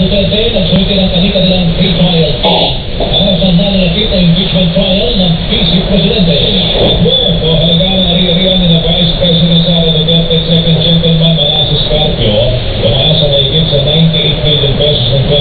Duterte nagsulti ng kanilang free trial para sa nananakit na impeachment trial ng PC Presidente.